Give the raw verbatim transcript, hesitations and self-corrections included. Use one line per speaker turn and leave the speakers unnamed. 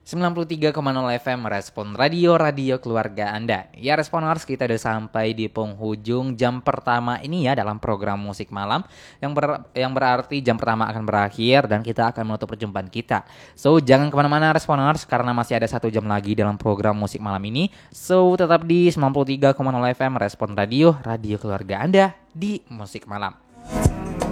sembilan puluh tiga koma nol F M Respon Radio-radio keluarga Anda. Ya Responers, kita udah sampai di penghujung jam pertama ini ya dalam program musik malam, yang ber, yang berarti jam pertama akan berakhir dan kita akan menutup perjumpaan kita. So jangan kemana-mana Responers, karena masih ada satu jam lagi dalam program musik malam ini. So tetap di sembilan puluh tiga koma nol F M Respon Radio, radio keluarga Anda di musik malam.